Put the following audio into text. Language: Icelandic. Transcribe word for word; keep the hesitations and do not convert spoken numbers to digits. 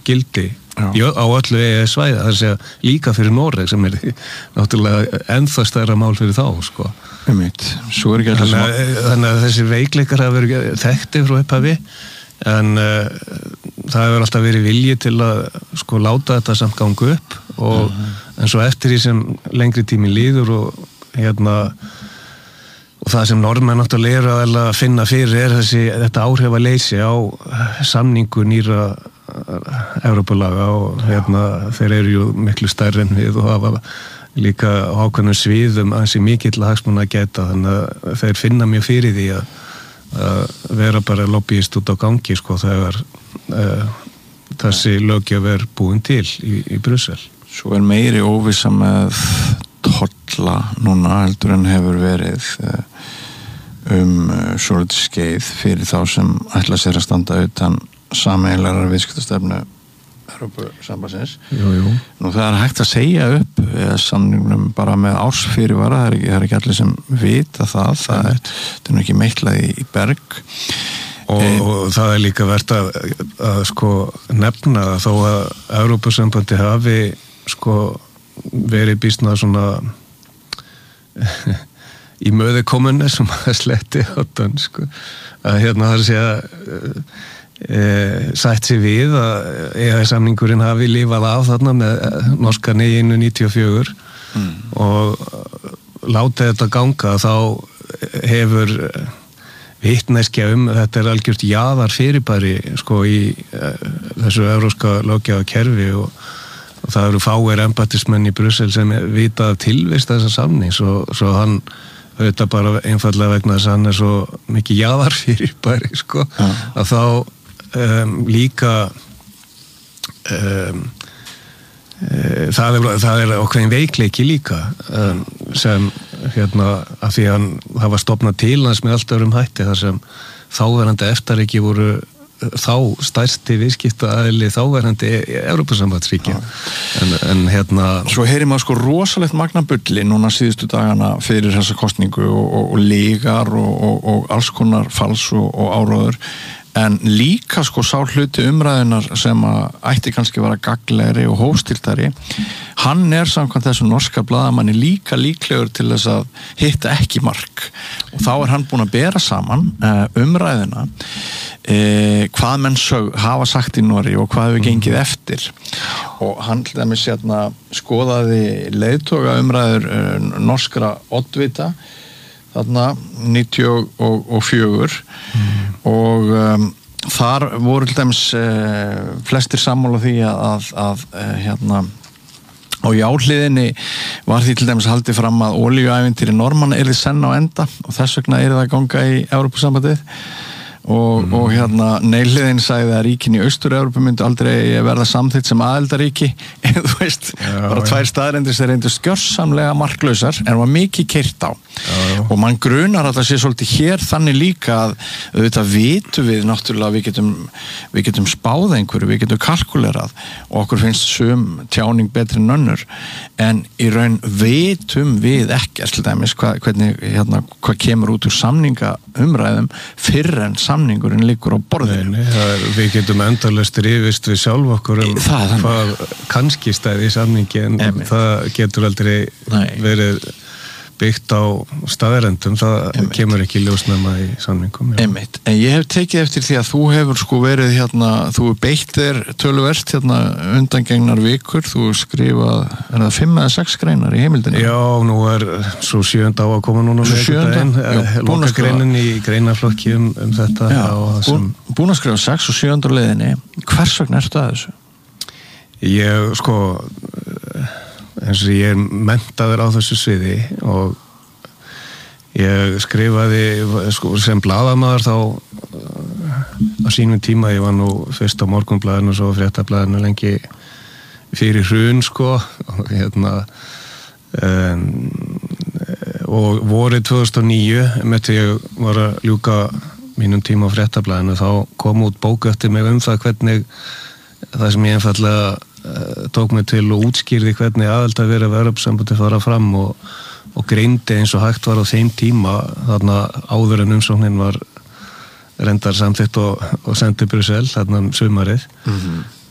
gildi Já. á öllu E E S-svæði, það er að segja líka fyrir Noreg sem er náttúrulega ennþá stærra mál fyrir þá, sko. Einmitt. Svo er ekki alltaf þannig, að, þannig að þessi veikleikar hafa verið þekkti frá upphafi, en uh, það hefur alltaf verið vilji til að sko láta þetta samt ganga upp og uh-huh. en svo eftir því sem lengri tími líður og hérna og það sem Norðmenn náttúrulega er að finna fyrir er þessi, þetta áhrifaleysi á samningu nýra Evrópulaga og hérna þeir eru ju miklu stærri en við og hafa líka ákveðnum sviðum ansi mikill hagsmuna að geta, þannig að þeir finna mjög fyrir því að, að vera bara lobbyist út á gangi sko þegar uh, þessi löggjöf er búin til í, í Brussel. Svo er meiri óvissa með tolla núna heldur en hefur verið um svolítið skeið fyrir þá sem ætla sér að standa utan sameiginlegar viðskiptastefnu Evrópusambandsins. Jú, jú. Nú það er hægt að segja upp samningnum bara með ársfyrirvara, það er ekki, það er ekki allir sem vita það, það er, það er ekki meitlað í, í berg. Og, e og það er líka verið að, að sko nefna þó að Evrópusambandi hafi sko verið býstna svona í möðu komunu sem að sletti á dönsku að hérna það er að segja e, sætt sér við að E E S-samningurinn hafi lifað af þarna með norska neginu níutíu og fjögur mm. og látið þetta ganga þá hefur vitneskja um þetta er algjört jaðar fyrirbæri sko í e, þessu evrópska löggjafarkerfi og, og það eru fáir embættismenn í Brussel sem vita af tilvist þessa samnings og svo hann auðvitað bara einfallega vegna þess að hann er svo mikið jaðar fyrirbæri sko ja. Að þá um, líka um, e, það er, það er okkur veikleiki líka um, sem hérna að því að það var stofnað til hans með allt öðrum hætti þar sem þáverandi eftarríki voru þá stærsti viðskiptaaðili þáverandi Evrópusambandsríkja en, en hérna Svo heyrir maður sko rosalegt magnabulli núna síðustu dagana fyrir þessa kosningu og, og, og lígar og, og, og alls konar fals og, og áróður en líka sko sá hluti umræðunar sem að ætti kannski vera gagnlegri og hófstiltari hann er samkvæmt þessu norska blaðamanni líka líklegur til þess að hitta ekki mark og þá er hann búin að bera saman uh, umræðuna uh, hvað menn sög hafa sagt í Noregi og hvað hefur gengið eftir og hann til dæmis hérna skoðaði leiðtoga umræður uh, norskra oddvita þarna níutíu og fjögur mm. og um, þar voru til dæmis uh, flestir sammála því að, að, að uh, hérna á jáhliðinni var því til dæmis haldið fram að olíuævintýri Normanna yrði senn á enda og þess vegna yrði það ganga í Evrópusambandið og, mm. og hérna neilliðin sagði að ríkin í Austur-Evrópu myndu aldrei verða samþykkt sem aðildaríki þú veist, já, bara já. Tvær staðrendir sem reyndu skjörsamlega marklausar en var mikið keyrt á já, og mann grunar að það sé svolítið hér þannig líka að auðvitað vitum við náttúrulega við getum, við getum spáð einhverju, við getum kalkulerað og okkur finnst sum tjáning betri en önnur en í raun vitum við ekki til dæmis hvað, hvernig, hérna, hvað kemur út úr samningaumræðum fyrr en samningurinn liggur á borðinu. Nei, nei, er, við getum endalaust rifist við sjálf okkur um það, hvað kannski stæði í samningi en Emi. Það getur aldrei nei. Verið byggt á staðarendum, það Emitt. Kemur ekki ljósnæma í samningum. Einmitt. En ég hef tekið eftir því að þú hefur sko verið hérna, þú beitt þér töluvert hérna undangengnar vikur, þú skrifað, er það fimm eða sex greinar í heimildinu? Já, nú er svo sjöunda á að koma núna með þetta loka greinin í greinaflokki um, um þetta. Já, búin, búin að skrifa sex og sjöunda leiðinni, hvers vegna ertu að þessu? Ég, sko eins og ég er menntaður á þessu sviði og ég skrifaði sko, sem blaðamaður þá á sínum tíma, ég var nú fyrst á Morgunblaðinu og svo Fréttablaðinu lengi fyrir hrun sko og hérna um, og vorið tvö þúsund og níu með því ég var að ljúka mínum tíma á Fréttablaðinu þá kom út bók eftir mig um það hvernig það sem ég einfallega tók mig til og útskýrði hvernig aðild að vera Evrópusambandið fara fram og, og greindi eins og hægt var á þeim tíma þarna áður en umsóknin var reyndar samþykkt og, og sendið Brussel þarna um sumarið mm-hmm.